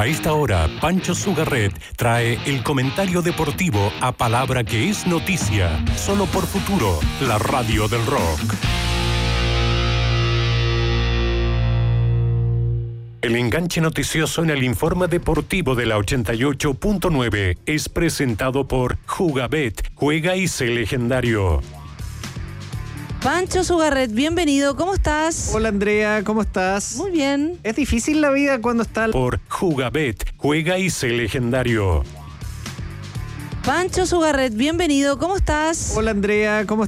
A esta hora, Pancho Sugarret trae el comentario deportivo a palabra que es noticia, solo por Futuro, la radio del rock. El enganche noticioso en el informe deportivo de la 88.9 es presentado por Jugabet, juega y sé legendario. Pancho Sugarret, bienvenido, ¿cómo estás? Hola Andrea, ¿cómo estás? Muy bien. Es difícil la vida cuando está... Por Jugabet, juega y sé legendario. Pancho Sugarret, bienvenido, ¿cómo estás? Hola Andrea, ¿cómo